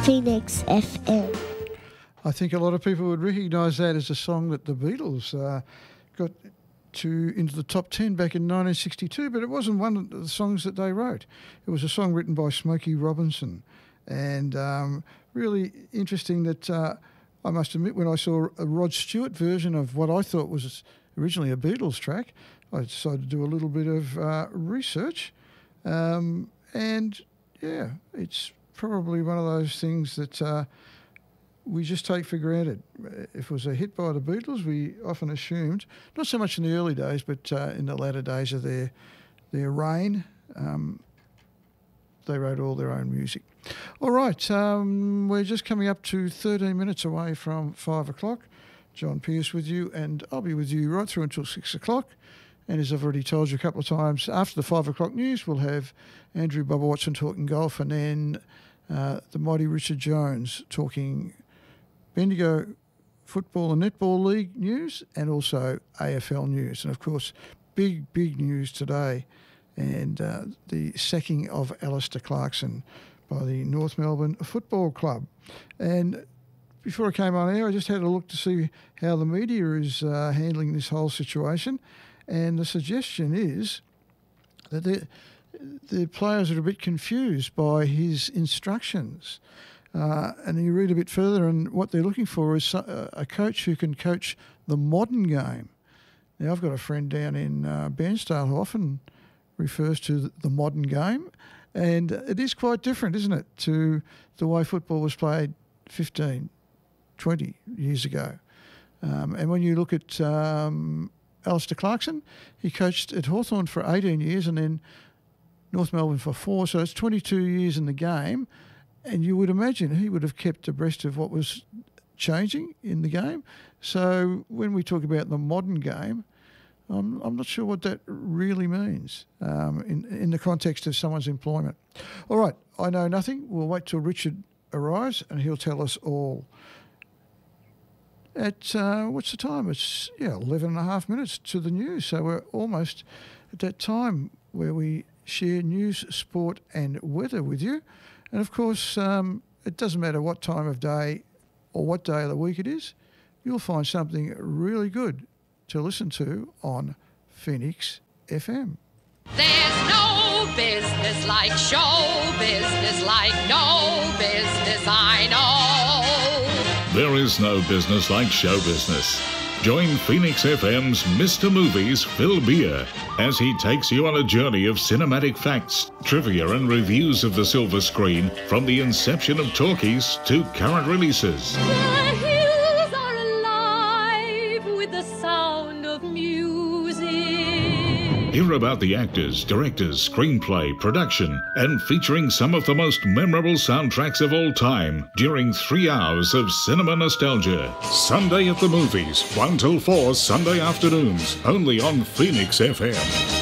Phoenix FM. I think a lot of people would recognise that as a song that the Beatles got into the top 10 back in 1962, but it wasn't one of the songs that they wrote. It was a song written by Smokey Robinson, and really interesting that I must admit, when I saw a Rod Stewart version of what I thought was originally a Beatles track, I decided to do a little bit of research, and yeah, it's probably one of those things that we just take for granted. If it was a hit by the Beatles, we often assumed, not so much in the early days, but in the latter days of their reign, they wrote all their own music. All right, we're just coming up to 13 minutes away from 5 o'clock. John Pearce with you, and I'll be with you right through until 6 o'clock. And as I've already told you a couple of times, after the 5 o'clock news, we'll have Andrew Bubba Watson talking golf, and then the mighty Richard Jones talking Bendigo Football and Netball League news, and also AFL news. And of course, big news today, and the sacking of Alistair Clarkson by the North Melbourne Football Club. And before I came on air, I just had a look to see how the media is handling this whole situation. And the suggestion is that the players are a bit confused by his instructions. And you read a bit further, and what they're looking for is a coach who can coach the modern game. Now, I've got a friend down in Bairnsdale who often refers to the modern game, and it is quite different, isn't it, to the way football was played 15, 20 years ago. And when you look at Alistair Clarkson, he coached at Hawthorn for 18 years and then North Melbourne for 4, so it's 22 years in the game. And you would imagine he would have kept abreast of what was changing in the game. So when we talk about the modern game, I'm not sure what that really means in the context of someone's employment. All right, I know nothing. We'll wait till Richard arrives and he'll tell us all. At what's the time? It's 11 and a half minutes to the news. So we're almost at that time where we share news, sport and weather with you. And of course, it doesn't matter what time of day or what day of the week it is, you'll find something really good to listen to on Phoenix FM. There's no business like show business, like no business I know. There is no business like show business. Join Phoenix FM's Mr. Movies, Phil Beer, as he takes you on a journey of cinematic facts, trivia and reviews of the silver screen, from the inception of talkies to current releases. The hills are alive with the sound of music. Hear about the actors, directors, screenplay, production, and featuring some of the most memorable soundtracks of all time during 3 hours of cinema nostalgia. Sunday at the Movies, 1 till 4 Sunday afternoons, only on Phoenix FM.